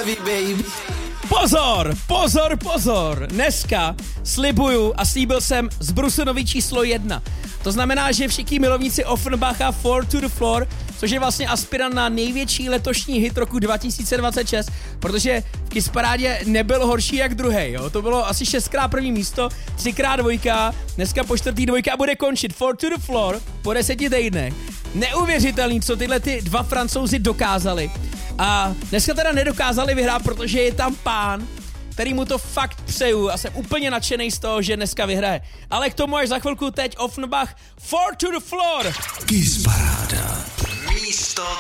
heavy, baby. Pozor. Dneska slibuju a slíbil jsem z Brusonovi číslo 1. To znamená, že všichni milovníci Offenbacha Four to the Floor, což je vlastně aspirant na největší letošní hit roku 2026, protože v Kissparádě nebyl horší jak druhej, jo. To bylo asi 6x první místo, 3x dvojka, dneska po 4. dvojka bude končit Four to the Floor po 10 týdnech. Neuvěřitelný, co tyhle ty dva Francouzi dokázali. A dneska teda nedokázali vyhrát, protože je tam pán, který mu to fakt přeju a jsem úplně nadšený z toho, že dneska vyhraje. Ale k tomu až za chvilku teď Offenbach Four to the Floor. Kissparáda. Místo